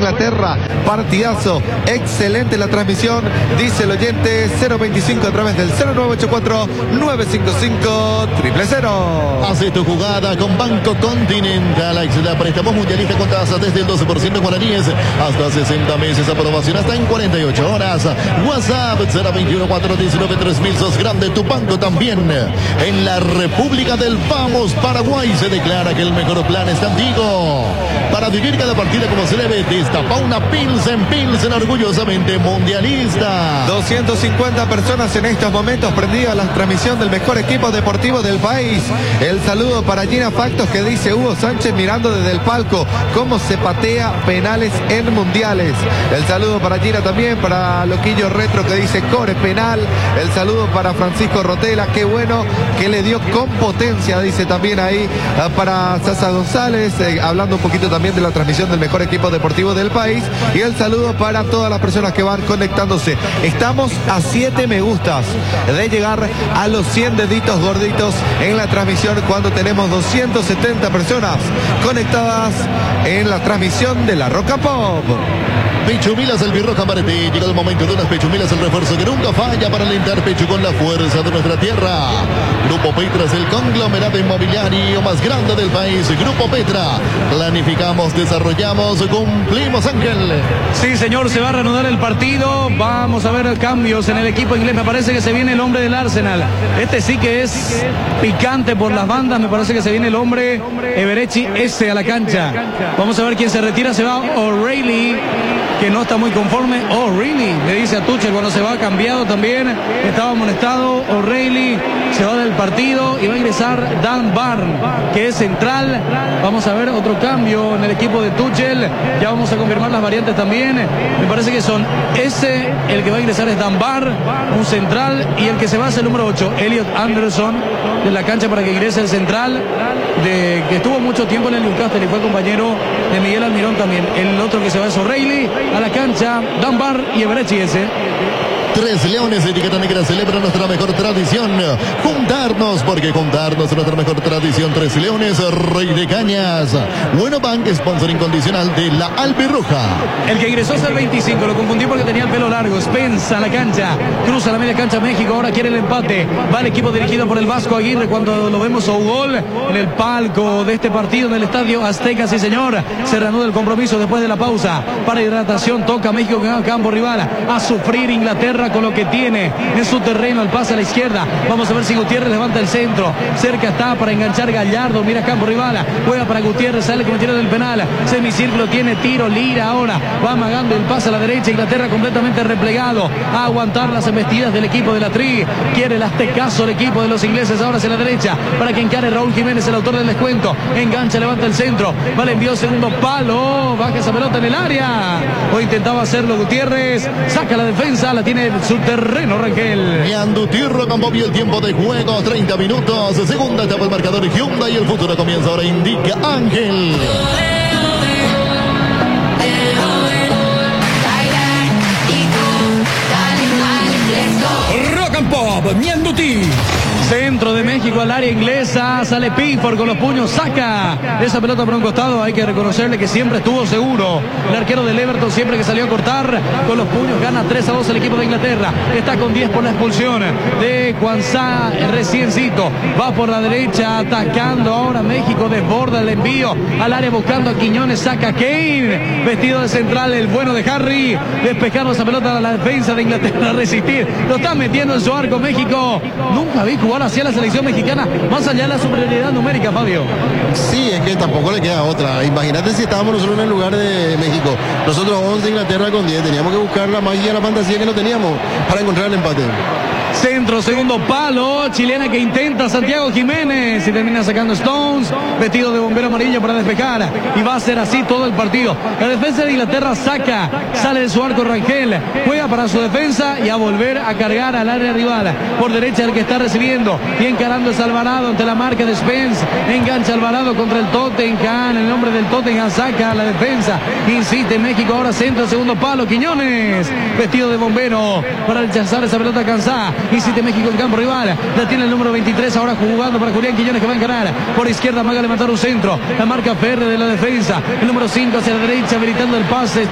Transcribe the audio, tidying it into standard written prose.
Inglaterra. Partidazo, excelente la transmisión, dice el oyente 025 a través del 0984-955-000. Hace tu jugada con Banco Continental. La préstamos mundialista con tasas desde el 12% en guaraníes hasta 60 meses. Aprobación hasta en 48 horas. WhatsApp 021-419-3000. Sos grande, tu banco también. En la República del Vamos, Paraguay, se declara que el mejor plan está contigo. Para vivir cada partida como se debe, destapa una Pilsen orgullosamente mundialista. 250 personas en estos momentos prendidas a la transmisión del mejor equipo deportivo del país. El saludo para Gina Factos, que dice Hugo Sánchez mirando desde el palco cómo se patea penales en mundiales. El saludo para Gina también, para Loquillo Retro, que dice Core penal. El saludo para Francisco Rotela, qué bueno que le dio con potencia, dice también ahí para Sasa González, hablando un poquito también de la transmisión del mejor equipo deportivo del país. Y el saludo para todas las personas que van conectándose. Estamos a 7 me gustas de llegar a los 100 deditos gorditos en la transmisión, cuando tenemos 270 personas conectadas en la transmisión de la Roca Pop. Pechumilas Albirroja Martí. Llega el momento de unas Pechumilas, el refuerzo que nunca falla para alentar pecho con la fuerza de nuestra tierra. Grupo Petra es el conglomerado inmobiliario más grande del país. Grupo Petra. Planificamos, desarrollamos, cumplimos, Ángel. Sí, señor, se va a reanudar el partido. Vamos a ver cambios en el equipo inglés. Me parece que se viene el hombre del Arsenal. Este sí que es picante por las bandas. Me parece que se viene el hombre Eberechi ese a la cancha. Vamos a ver quién se retira. Se va O'Reilly, que no está muy conforme. O'Reilly le dice a Tuchel cuando se va, cambiado también, estaba amonestado. O'Reilly se va del partido y va a ingresar Dan Barn, que es central. Vamos a ver otro cambio en el equipo de Tuchel. Ya vamos a confirmar las variantes también. Me parece que son ese, el que va a ingresar es Dan Barn, un central, y el que se va es el número 8, Elliot Anderson, de la cancha, para que ingrese el central, que estuvo mucho tiempo en el Newcastle y fue compañero de Miguel Almirón también. El otro que se va es O'Reilly a la cancha, Dan Barn y Eberechi ese. Tres Leones, etiqueta negra, celebra nuestra mejor tradición. Juntarnos, porque juntarnos es nuestra mejor tradición. Tres Leones, Rey de Cañas. Bueno Bank, sponsor incondicional de la Albirroja. El que ingresó es el 25, lo confundí porque tenía el pelo largo. Spence a la cancha, cruza la media cancha México, ahora quiere el empate. Va el equipo dirigido por el Vasco Aguirre cuando lo vemos a gol en el palco de este partido en el Estadio Azteca. Sí, señor, se reanuda el compromiso después de la pausa. Para hidratación, toca México que va a campo rival. A sufrir Inglaterra con lo que tiene en su terreno, el pase a la izquierda. Vamos a ver si Gutiérrez levanta el centro. Cerca está para enganchar Gallardo. Mira campo rival. Juega para Gutiérrez. Sale con el tiro del penal. Semicírculo tiene tiro. Lira ahora. Va amagando el pase a la derecha. Inglaterra completamente replegado. A aguantar las embestidas del equipo de la Tri. Quiere el aztecaso el equipo de los ingleses. Ahora hacia la derecha para que encare Raúl Jiménez, el autor del descuento. Engancha, levanta el centro. Vale, envió segundo palo. Baja esa pelota en el área. O intentaba hacerlo Gutiérrez. Saca la defensa. La tiene su terreno, Rangel. Yandutirro con Bobby, el tiempo de juego, 30 minutos. Segunda etapa, el marcador Hyundai. El futuro comienza ahora, indica Ángel. Rock and Pop, Ñanduti. Centro de México al área inglesa. Sale Pickford con los puños. Saca esa pelota por un costado. Hay que reconocerle que siempre estuvo seguro. El arquero del Everton, siempre que salió a cortar con los puños, gana 3-2 el equipo de Inglaterra. Está con 10 por la expulsión de Kwanzaa reciencito. Va por la derecha atacando ahora México. Desborda el envío al área buscando a Quiñones. Saca Kane. Vestido de central el bueno de Harry. Despejando esa pelota a la defensa de Inglaterra. A resistir. Lo está metiendo en su arco México. Nunca vi jugar hacia la selección mexicana, más allá de la superioridad numérica, Fabio. Sí, es que tampoco le queda otra. Imagínate si estábamos nosotros en el lugar de México. Nosotros 11, Inglaterra con 10. Teníamos que buscar la magia, la fantasía que no teníamos para encontrar el empate. Centro, segundo palo, chilena que intenta Santiago Jiménez y termina sacando Stones, vestido de bombero amarillo para despejar, y va a ser así todo el partido. La defensa de Inglaterra saca, sale de su arco Rangel, juega para su defensa y a volver a cargar al área rival. Por derecha el que está recibiendo y encarando es Alvarado ante la marca de Spence. Engancha Alvarado contra el Tottenham, el nombre del Tottenham saca a la defensa, insiste México, ahora centro, segundo palo, Quiñones, vestido de bombero para rechazar esa pelota cansada. Insiste México en campo rival. La tiene el número 23. Ahora jugando para Julián Quiñones, que va a encarar por izquierda. Maga levantar un centro. La marca Ferre de la defensa. El número 5 hacia la derecha habilitando el pase.